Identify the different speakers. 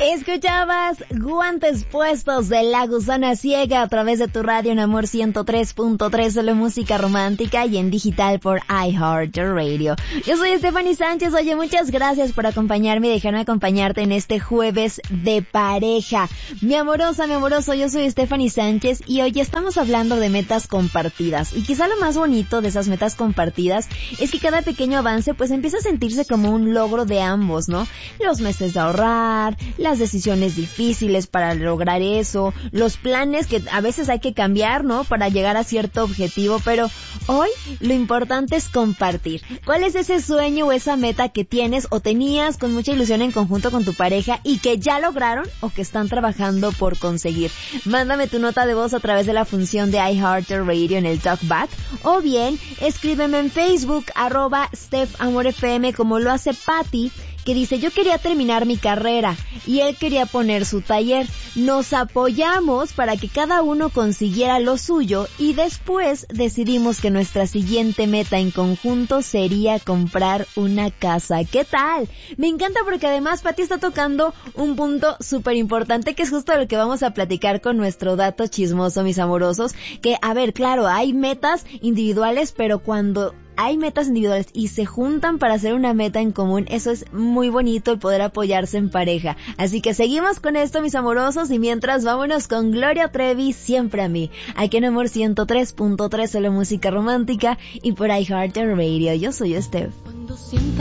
Speaker 1: Escuchabas Guantes Puestos de La Gusana Ciega a través de tu radio en Amor 103.3, solo música romántica y en digital por iHeartRadio. Yo soy Stephanie Sánchez. Oye, muchas gracias por acompañarme y dejarme acompañarte en este jueves de pareja. Mi amorosa, mi amoroso, yo soy Stephanie Sánchez y hoy estamos hablando de metas compartidas. Y quizá lo más bonito de esas metas compartidas es que cada pequeño avance pues empieza a sentirse como un logro de ambos, ¿no? Los meses de ahorrar, las decisiones difíciles para lograr eso, los planes que a veces hay que cambiar, ¿no? Para llegar a cierto objetivo, pero hoy lo importante es compartir. ¿Cuál es ese sueño o esa meta que tienes o tenías con mucha ilusión en conjunto con tu pareja y que ya lograron o que están trabajando por conseguir? Mándame tu nota de voz a través de la función de iHeartRadio en el TalkBack o bien escríbeme en Facebook @StephAmorFM como lo hace Patty, que dice: yo quería terminar mi carrera y él quería poner su taller. Nos apoyamos para que cada uno consiguiera lo suyo y después decidimos que nuestra siguiente meta en conjunto sería comprar una casa. ¿Qué tal? Me encanta porque además Pati está tocando un punto súper importante que es justo lo que vamos a platicar con nuestro dato chismoso, mis amorosos, que a ver, claro, hay metas individuales, pero cuando hay metas individuales y se juntan para hacer una meta en común, eso es muy bonito, el poder apoyarse en pareja. Así que seguimos con esto, mis amorosos, y mientras vámonos con Gloria Trevi, Siempre a mí, aquí en Amor 103.3, solo música romántica y por iHeartRadio. Yo soy Steph.